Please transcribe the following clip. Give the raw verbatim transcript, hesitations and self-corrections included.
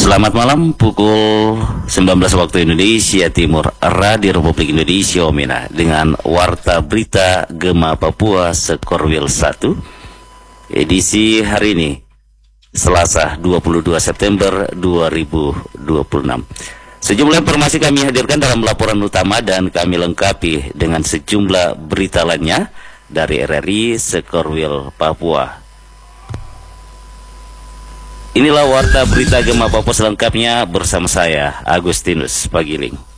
Selamat malam, pukul sembilan belas waktu Indonesia Timur, Radio Republik Indonesia Omina dengan Warta Berita Gema Papua Sekorwil satu, edisi hari ini, Selasa dua puluh dua September dua ribu dua puluh enam. Sejumlah informasi kami hadirkan dalam laporan utama dan kami lengkapi dengan sejumlah berita lainnya dari R R I Sekorwil Papua. Inilah Warta Berita Gema Papua selengkapnya bersama saya, Agustinus Pagiling.